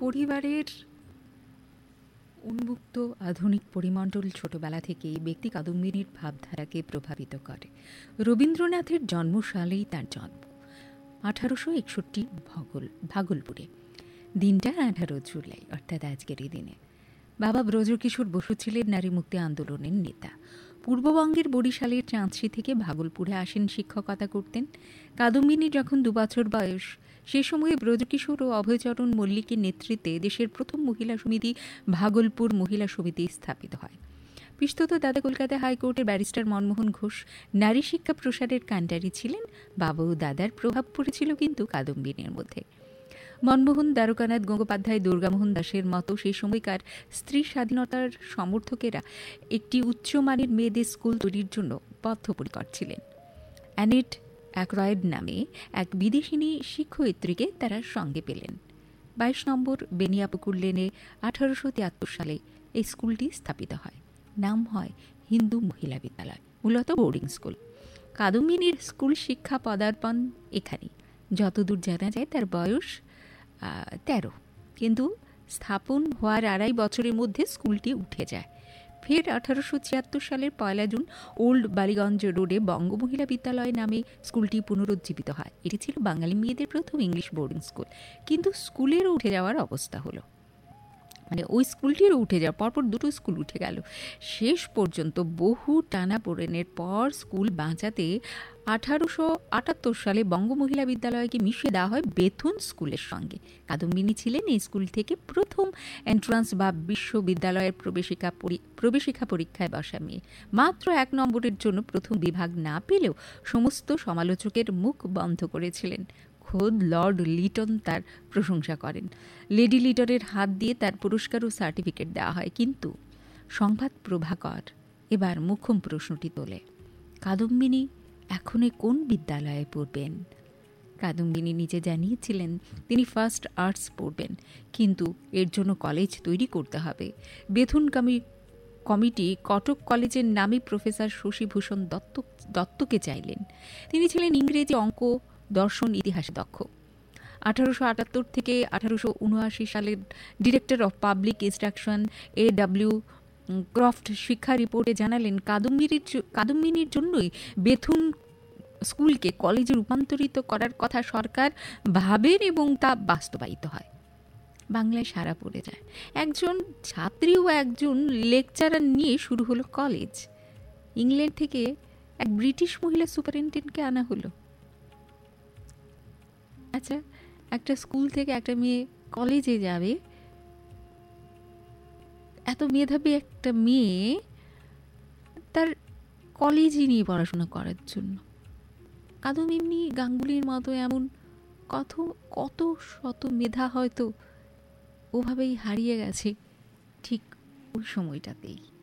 পরিবারের উন্মুক্ত আধুনিক পরিমণ্ডল ছোটবেলা থেকেই ব্যক্তি কাদম্বিনীর ভাবধারাকে প্রভাবিত করে। রবীন্দ্রনাথের জন্মসালেই তার জন্ম 1861 ভাগলপুরে। দিনটা 18 জুলাই, অর্থাৎ আজকের এই দিনে। বাবা ব্রজকিশোর বসু ছিলেন নারী মুক্তি আন্দোলনের নেতা। পূর্ববঙ্গের বরিশালের চাঁদশী থেকে ভাগলপুরে আসেন শিক্ষকতা করতেন। কাদম্বিনী যখন 2 বছর বয়স, সে সময়ে ব্রজকিশোর ও অভয়চরণ মল্লিকের নেতৃত্বে দেশের প্রথম মহিলা সমিতি ভাগলপুর মহিলা সমিতি স্থাপিত হয়। পিস্তত দাদা কলকাতা হাইকোর্টের ব্যারিস্টার মনমোহন ঘোষ নারী শিক্ষা প্রসারের কাণ্ডারি ছিলেন। বাবা ও দাদার প্রভাব পড়েছিল কিন্তু কাদম্বিনীর মধ্যে। মনমোহন, দ্বারকানাথ গঙ্গোপাধ্যায়, দুর্গামোহন দাসের মতো সেই সময়কার স্ত্রী স্বাধীনতার সমর্থকেরা একটি উচ্চমানের মেয়েদের স্কুল তৈরির জন্য বদ্ধপরিকর ছিলেন। অ্যানেট অ্যাক্রয়েড নামে এক বিদেশিনী শিক্ষয়িত্রীকে তারা সঙ্গে পেলেন। 22 নম্বর বেনিয়াপুকুর লেনে 1873 সালে এই স্কুলটি স্থাপিত হয়। নাম হয় হিন্দু মহিলা বিদ্যালয়, মূলত বোর্ডিং স্কুল। কাদম্বিনীর স্কুল শিক্ষা পদার্পণ এখানেই। যতদূর জানা যায় তার বয়স 13, কিন্তু স্থাপন হওয়ার 2.5 বছরের মধ্যে স্কুলটি উঠে যায়। ফের 1876 সালের 1 জুন ওল্ড বালিগঞ্জ রোডে বঙ্গ মহিলা বিদ্যালয় নামে স্কুলটি পুনরুজ্জীবিত হয়। এটি ছিল বাঙালি মেয়েদের প্রথম ইংলিশ বোর্ডিং স্কুল। কিন্তু স্কুলেরও উঠে যাওয়ার অবস্থা হলো, মানে ওই স্কুলটিরও উঠে যাওয়া, পরপর 2টো স্কুল উঠে গেল। শেষ পর্যন্ত বহু টানাপোড়েনের পর স্কুল বাঁচাতে 1878 সালে বঙ্গ মহিলা বিদ্যালয়কে মিশিয়ে দেওয়া হয় বেথুন স্কুলের সঙ্গে। কাদম্বিনী ছিলেন এই স্কুল থেকে প্রথম এন্ট্রান্স বা বিশ্ববিদ্যালয়ের প্রবেশিকা পরীক্ষায় বসা মেয়ে। মাত্র 1 নম্বরের জন্য প্রথম বিভাগ না পেলেও সমস্ত সমালোচকের মুখ বন্ধ করেছিলেন। খোদ লর্ড লিটন তার প্রশংসা করেন। লেডি লিটনের হাত দিয়ে তার পুরস্কার ও সার্টিফিকেট দেওয়া হয়। কিন্তু সংবাদ প্রভাকর এবার মুখ্য প্রশ্নটি তোলে, কাদম্বিনী এখন কোন বিদ্যালয়ে পড়বেন? কাদম্বিনী নিজে জানিয়েছিলেন তিনি ফার্স্ট আর্টস পড়বেন, কিন্তু এর জন্য কলেজ তৈরি করতে হবে। বেথুন কমিটি কটক কলেজের নামী প্রফেসর শশীভূষণ দত্তকে চাইলেন। তিনি ছিলেন ইংরেজি, অঙ্ক, দর্শন, ইতিহাসে দক্ষ। 1878 থেকে 1879 সালের director of public instruction A.W. Croft শিক্ষা রিপোর্টে জানালেন কাদম্বিনীর জন্যই বেথুন স্কুলকে কলেজে রূপান্তরিত করার কথা সরকার ভাবেন এবং তা বাস্তবায়িত হয়। বাংলায় সারা পড়ে যায়। একজন ছাত্রী ও একজন লেকচারার নিয়ে শুরু হলো কলেজ। ইংল্যান্ড থেকে এক ব্রিটিশ মহিলা সুপারিনটেন্ডেন্টকে আনা হলো। আচ্ছা, একটা স্কুল থেকে একটা মেয়ে কলেজে যাবে, এত মেধাবী একটা মেয়ে তার কলেজে নিয়ে পড়াশোনা করার জন্য। কাদম্বিনী গাঙ্গুলির মতো এমন কত শত মেধা হয়তো ওভাবেই হারিয়ে গেছে ঠিক ওই সময়টাতেই।